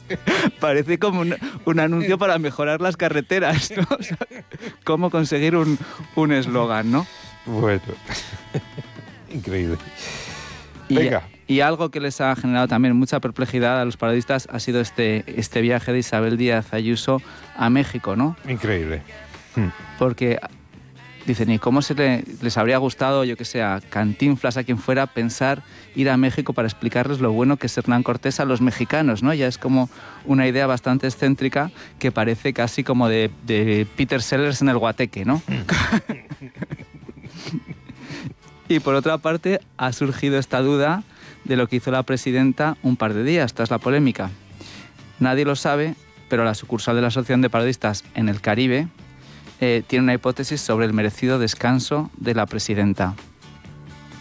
Parece como un anuncio para mejorar las carreteras, ¿no? O sea, cómo conseguir un eslogan, ¿no? Bueno, increíble. Venga. Y algo que les ha generado también mucha perplejidad a los periodistas ha sido este viaje de Isabel Díaz Ayuso a México, ¿no? Increíble. Porque dicen, ¿y cómo les habría gustado, yo que sé, a Cantinflas, a quien fuera, pensar ir a México para explicarles lo bueno que es Hernán Cortés a los mexicanos, ¿no? Ya es como una idea bastante excéntrica que parece casi como de Peter Sellers en el Guateque, ¿no? Y por otra parte, ha surgido esta duda de lo que hizo la presidenta un par de días tras la polémica. Nadie lo sabe, pero la sucursal de la Asociación de Periodistas en el Caribe tiene una hipótesis sobre el merecido descanso de la presidenta.